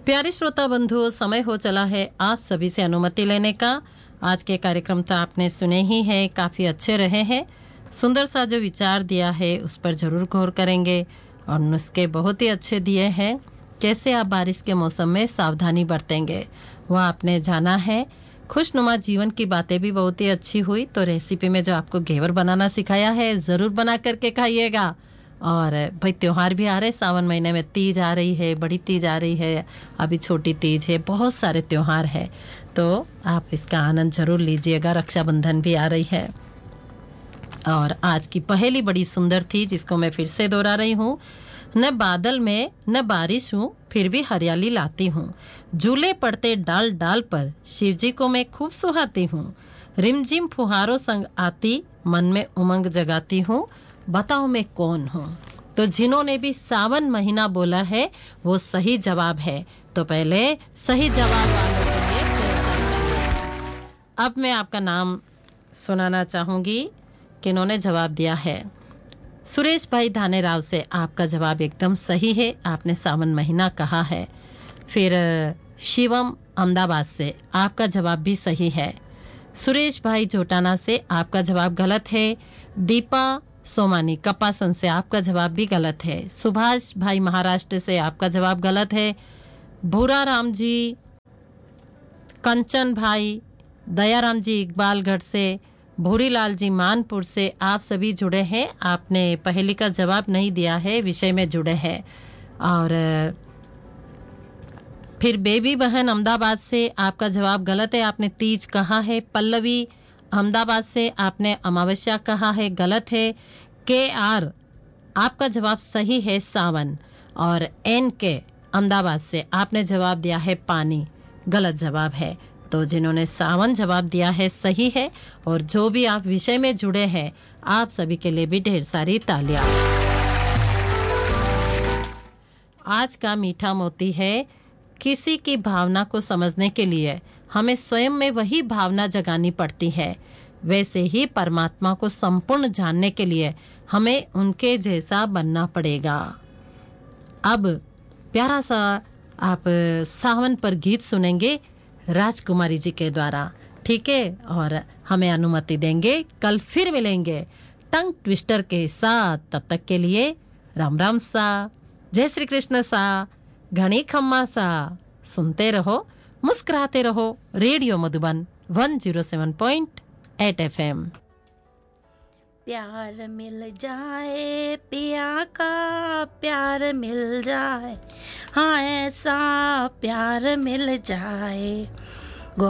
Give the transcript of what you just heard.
प्यारे श्रोता बंधु, समय हो चला है आप सभी से अनुमति लेने का। आज के कार्यक्रम तो आपने सुने ही हैं, काफ़ी अच्छे रहे हैं। सुंदर सा जो विचार दिया है उस पर ज़रूर गौर करेंगे और नुस्खे बहुत ही अच्छे दिए हैं। कैसे आप बारिश के मौसम में सावधानी बरतेंगे वह आपने जाना है। खुशनुमा जीवन की बातें भी बहुत ही अच्छी हुई। तो रेसिपी में जो आपको घेवर बनाना सिखाया है ज़रूर बना करके खाइएगा। और भाई त्योहार भी आ रहे, सावन महीने में तीज आ रही है, बड़ी तीज आ रही है, अभी छोटी तीज है, बहुत सारे त्योहार हैं, तो आप इसका आनंद जरूर लीजिएगा। रक्षाबंधन भी आ रही है और आज की पहेली बड़ी सुंदर थी जिसको मैं फिर से दोहरा रही हूँ। न बादल में न बारिश हूँ फिर भी हरियाली लाती हूँ, झूले पड़ते डाल डाल पर शिव जी को मैं खूब सुहाती हूँ, रिमझिम फुहारों संग आती मन में उमंग जगाती हूँ, बताओ मैं कौन हूँ। तो जिन्होंने भी सावन महीना बोला है वो सही जवाब है। तो पहले सही जवाब वालों के लिए अब मैं आपका नाम सुनाना चाहूँगी किन्होंने जवाब दिया है। सुरेश भाई धानेराव से आपका जवाब एकदम सही है, आपने सावन महीना कहा है। फिर शिवम अहमदाबाद से आपका जवाब भी सही है। सुरेश भाई जोटाना से आपका जवाब गलत है। दीपा सोमानी कपासन से आपका जवाब भी गलत है। सुभाष भाई महाराष्ट्र से आपका जवाब गलत है। भूरा राम जी, कंचन भाई, दयाराम जी इकबालगढ़ से, भूरीलाल जी मानपुर से आप सभी जुड़े हैं। आपने पहेली का जवाब नहीं दिया है, विषय में जुड़े हैं। और फिर बेबी बहन अहमदाबाद से आपका जवाब गलत है, आपने तीज कहा है। पल्लवी अहमदाबाद से आपने अमावस्या कहा है, गलत है। के आर आपका जवाब सही है सावन। और एन के अहमदाबाद से आपने जवाब दिया है पानी, गलत जवाब है। तो जिन्होंने सावन जवाब दिया है सही है। और जो भी आप विषय में जुड़े हैं आप सभी के लिए भी ढेर सारी तालियां। आज का मीठा मोती है, किसी की भावना को समझने के लिए हमें स्वयं में वही भावना जगानी पड़ती है, वैसे ही परमात्मा को संपूर्ण जानने के लिए हमें उनके जैसा बनना पड़ेगा। अब प्यारा सा आप सावन पर गीत सुनेंगे राजकुमारी जी के द्वारा, ठीक है। और हमें अनुमति देंगे, कल फिर मिलेंगे टंग ट्विस्टर के साथ। तब तक के लिए राम राम सा, जय श्री कृष्ण सा, घनी खम्मा सा। सुनते रहो, मुस्कुराते रहो। Radio Madhuban 107.8 FM। प्यार मिल जाए पिया का, प्यार मिल जाए, हाँ ऐसा प्यार मिल जाए।